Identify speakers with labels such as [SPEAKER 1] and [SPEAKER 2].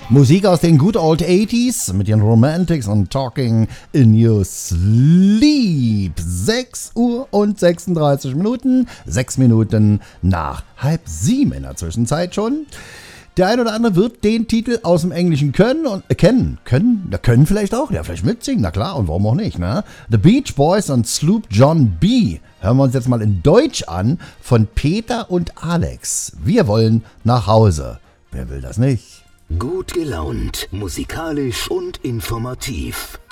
[SPEAKER 1] Musik aus den Good Old 80s mit den Romantics und Talking in Your Sleep. 6 Uhr und 36 Minuten, 6 Minuten nach 6:30 in der Zwischenzeit schon. Der ein oder andere wird den Titel aus dem Englischen kennen vielleicht auch, ja, vielleicht mitsingen, na klar, und warum auch nicht, ne? The Beach Boys und Sloop John B. Hören wir uns jetzt mal in Deutsch an von Peter und Alex. Wir wollen nach Hause. Wer will das nicht?
[SPEAKER 2] Gut gelaunt, musikalisch und informativ.